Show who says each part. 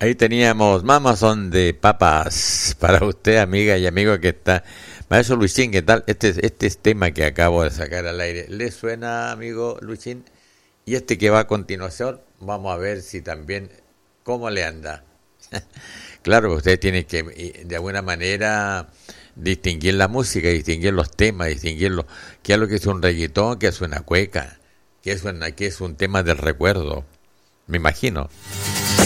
Speaker 1: Ahí teníamos Mamazón de Papas para usted, amiga y amigo que está. Maestro Luisín, ¿qué tal? Este es tema que acabo de sacar al aire. ¿Le suena, amigo Luisín? Y este que va a continuación, vamos a ver si también, ¿cómo le anda? Claro, usted tiene que, de alguna manera, distinguir la música, distinguir los temas, qué es lo que es un reggaetón, qué es una cueca, qué es un tema del recuerdo, me imagino.